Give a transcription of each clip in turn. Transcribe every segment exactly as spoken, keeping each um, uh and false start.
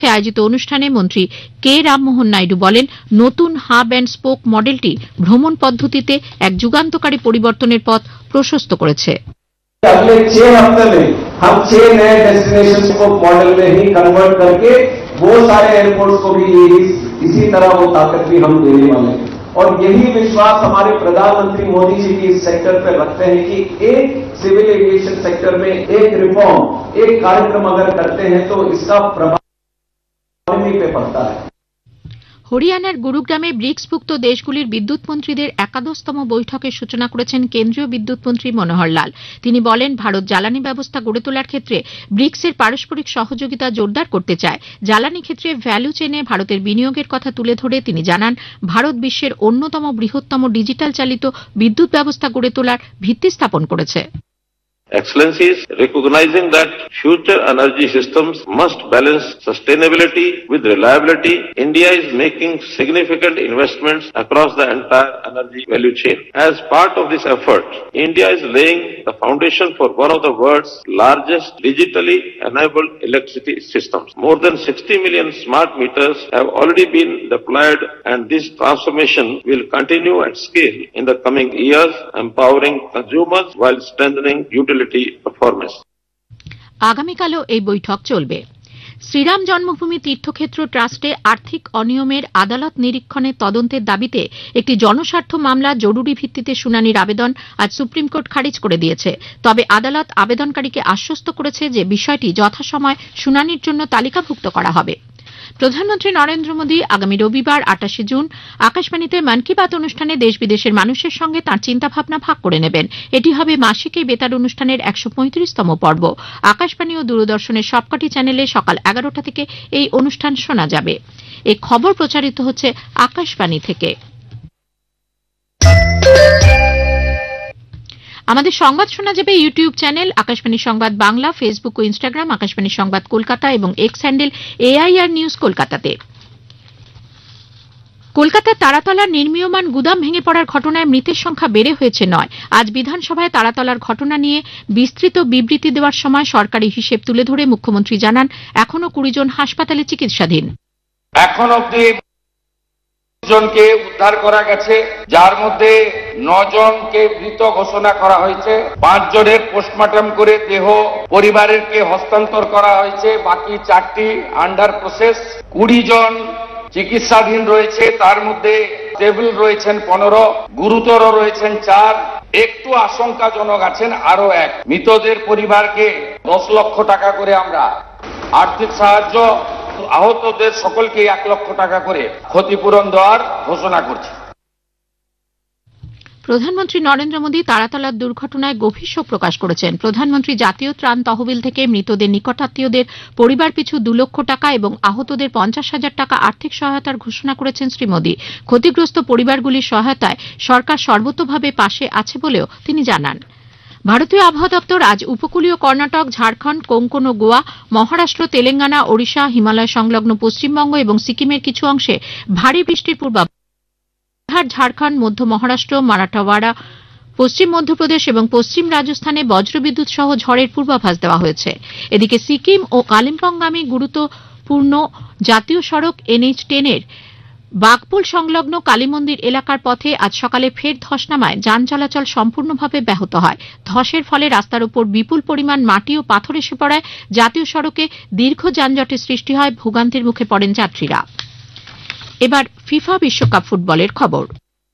আয়োজিত অনুষ্ঠানে মন্ত্রী কে রামমোহন নাইডু বলেন, নতুন হাব অ্যান্ড স্পোক মডেলটি ভ্রমণ পদ্ধতিতে এক যুগান্তকারী পরিবর্তনের পথ প্রশস্ত করেছে। अगले छह हफ्ते में हम छह नए डेस्टिनेशन को मॉडल में ही कन्वर्ट करके वो सारे एयरपोर्ट्स को भी इसी तरह वो ताकत भी हम देने वाले हैं और यही विश्वास हमारे प्रधानमंत्री मोदी जी भी इस सेक्टर पर रखते हैं कि एक सिविल एविएशन सेक्टर में एक रिफॉर्म, एक कार्यक्रम अगर करते हैं तो इसका प्रभाव पे पड़ता है। হরিয়ানার গুরুগ্রামে ব্রিক্সভুক্ত দেশগুলির বিদ্যুৎ মন্ত্রীদের একাদশতম বৈঠকের সূচনা করেছেন কেন্দ্রীয় বিদ্যুৎ মন্ত্রী মনোহর লাল। তিনি বলেন, ভারত জ্বালানি ব্যবস্থা গড়ে তোলার ক্ষেত্রে ব্রিক্সের পারস্পরিক সহযোগিতা জোরদার করতে চায়। জ্বালানি ক্ষেত্রে ভ্যালু চেনে ভারতের বিনিয়োগের কথা তুলে ধরে তিনি জানান, ভারত বিশ্বের অন্যতম বৃহত্তম ডিজিটাল চালিত বিদ্যুৎ ব্যবস্থা গড়ে তোলার ভিত্তি স্থাপন করেছে। Excellencies, recognizing that future energy systems must balance sustainability with reliability, India is making significant investments across the entire energy value chain. As part of this effort, India is laying the foundation for one of the world's largest digitally enabled electricity systems. More than sixty million smart meters have already been deployed, and this transformation will continue at scale in the coming years, empowering consumers while strengthening utility performance. আগামীকালও এই বৈঠক চলবে। শ্রীরাম জন্মভূমি তীর্থক্ষেত্র ট্রাস্টে আর্থিক অনিয়মের আদালত নিরীক্ষণের তদন্তের দাবিতে একটি জনস্বার্থ মামলা জরুরি ভিত্তিতে শুনানির আবেদন আজ সুপ্রিম কোর্ট খারিজ করে দিয়েছে। তবে আদালত আবেদনকারীকে আশ্বস্ত করেছে যে বিষয়টি যথাসময়ে শুনানির জন্য তালিকাভুক্ত করা হবে। প্রধানমন্ত্রী নরেন্দ্র মোদী আগামী রবিবার আটাশে জুন আকাশবাণীতে মন কি বাত অনুষ্ঠানে দেশ বিদেশের মানুষের সঙ্গে তাঁর চিন্তাভাবনা ভাগ করে নেবেন। এটি হবে মাসিক এই বেতার অনুষ্ঠানের একশো পঁয়ত্রিশতম পর্ব। আকাশবাণী ও দূরদর্শনের সবকটি চ্যানেলে সকাল এগারোটা থেকে এই অনুষ্ঠান শোনা যাবে। এই খবর প্রচারিত হচ্ছে আকাশবাণী থেকে। আমাদের সংবাদ শোনা যাবে ইউটিউব চ্যানেল আকাশবাণী সংবাদ বাংলা, ফেসবুক ও ইনস্টাগ্রাম আকাশবাণী সংবাদ কলকাতা এবং এক্স হ্যান্ডেল এআইআর নিউজ কলকাতাতে। কলকাতার তারাতলার নির্মীয়মান গুদাম ভেঙে পড়ার ঘটনায় মৃতের সংখ্যা বেড়ে হয়েছে নয়। আজ বিধানসভায় তারাতলার ঘটনা নিয়ে বিস্তৃত বিবৃতি দেওয়ার সময় সরকারি হিসেব তুলে ধরে মুখ্যমন্ত্রী জানান, এখনো কুড়ি জন হাসপাতালে চিকিৎসাধীন। এখন অবধি জনকে উদ্ধার করা গেছে, যার মধ্যে নজনকে মৃত ঘোষণা করা হয়েছে, পাঁচ জনের পোস্টমর্টম করে দেহ পরিবারেরকে হস্তান্তর করা হয়েছে, বাকি চারটি আন্ডার প্রসেস। কুড়ি জন চিকিৎসাধীন রয়েছে, তার মধ্যে স্টেবল রয়েছেন পনেরো, গুরুতর রয়েছেন চার, একটু আশঙ্কাজনক আছেন আরো এক। মৃতদের পরিবারকে দশ লক্ষ টাকা করে আমরা আর্থিক সাহায্য, আহতদের সকলকে এক লক্ষ টাকা করে ক্ষতিপূরণ দেওয়ার ঘোষণা করছি। প্রধানমন্ত্রী নরেন্দ্র মোদী তারাতলার দুর্ঘটনায় গভীর শোক প্রকাশ করেছেন। প্রধানমন্ত্রী জাতীয় ত্রাণ তহবিল থেকে মৃতদের নিকটাত্মীয়দের পরিবার পিছু দু লক্ষ টাকা এবং আহতদের পঞ্চাশ হাজার টাকা আর্থিক সহায়তার ঘোষণা করেছেন শ্রী মোদী। ক্ষতিগ্রস্ত পরিবারগুলির সহায়তায় সরকার সর্বতোভাবে পাশে আছে বলেও তিনি জানান। ভারতীয় আবহাওয়া দপ্তর আজ উপকূলীয় কর্ণাটক, ঝাড়খণ্ড, কোঙ্কণ ও গোয়া, মহারাষ্ট্র, তেলেঙ্গানা, ওড়িশা, হিমালয় সংলগ্ন পশ্চিমবঙ্গ এবং সিকিমের কিছু অংশে ভারী বৃষ্টির পূর্বাভাস। বিহার, ঝাড়খণ্ড, মধ্য মহারাষ্ট্র, মারাঠাওয়াড়া, পশ্চিম মধ্যপ্রদেশ এবং পশ্চিম রাজস্থানে বজ্রবিদ্যুৎ সহ ঝড়ের পূর্বাভাস দেওয়া হয়েছে। এদিকে সিকিম ও কালিম্পংগামী গুরুত্বপূর্ণ জাতীয় সড়ক এনএইচ টেন এর বাগপুল সংলগ্ন কালীমন্দির এলাকার পথে আজ সকালে ফের ধস নামায় যান চলাচল সম্পূর্ণভাবে ব্যাহত হয়। ধসের ফলে রাস্তার উপর বিপুল পরিমাণ মাটি ও পাথর এসে পড়ায় জাতীয় সড়কে দীর্ঘ যানজটের সৃষ্টি হয়, ভোগান্তির মুখে পড়েন যাত্রীরা। এবার ফিফা বিশ্বকাপ ফুটবলের খবর।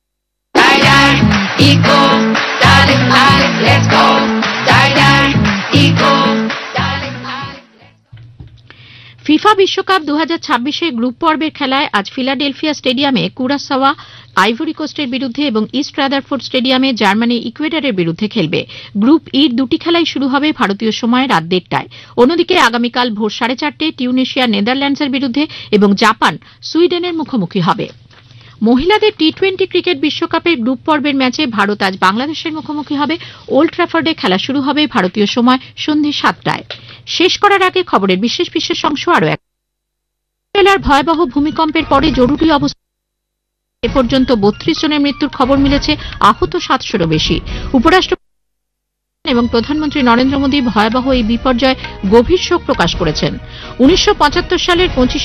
ফিফা বিশ্বকাপ দু হাজার ছাব্বিশের গ্রুপ পর্বের খেলায় আজ ফিলাডেলফিয়া স্টেডিয়ামে কুরাসাওয়া আইভরি কোস্টের বিরুদ্ধে এবং ইস্ট রাদারফোর্ড স্টেডিয়ামে জার্মানি ইকুয়েডরের বিরুদ্ধে খেলবে। গ্রুপ ইর দুটি খেলাই শুরু হবে ভারতীয় সময় রাত দেড়টায়। অন্যদিকে আগামীকাল ভোর সাড়ে চারটায় টিউনিশিয়া নেদারল্যান্ডসের বিরুদ্ধে এবং জাপান সুইডেনের মুখোমুখি হবে। মহিলাদের টি টোয়েন্টি ক্রিকেট বিশ্বকাপের গ্রুপ পর্বের ম্যাচে ভারত আজ বাংলাদেশের মুখোমুখি হবে। ওল্ড ট্র্যাফোর্ডে খেলা শুরু হবে ভারতীয় সময় সন্ধ্যে সাতটায়। শেষ করার আগে খবরের বিশেষ বিশেষ অংশ আরও এক। ভেনেজুয়েলার ভয়াবহ ভূমিকম্পের পরে জরুরি অবস্থা এ পর্যন্ত বত্রিশ জনের মৃত্যুর খবর মিলেছে, আহত সাতশোরও বেশি। উপরাষ্ট্রপতি এবং প্রধানমন্ত্রী নরেন্দ্র মোদী ভয়াবহ এই বিপর্যয়ে গভীর শোক প্রকাশ করেছেন। উনিশশো পঁচাত্তর সালের পঁচিশে